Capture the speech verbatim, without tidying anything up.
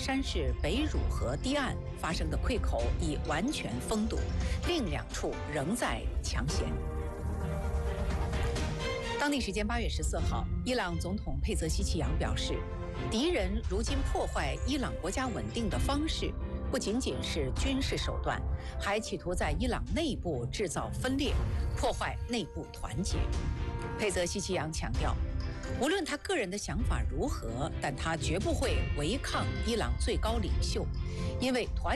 山市北汝河堤岸发生的溃口已完全封堵，另两处仍在抢险。当地时间八月十四号，伊朗总统佩泽西奇扬表示，敌人如今破坏伊朗国家稳定的方式，不仅仅是军事手段，还企图在伊朗内部制造分裂，破坏内部团结。佩泽西奇扬强调，无论他个人的想法如何，但他绝不会违抗伊朗最高领袖，因为团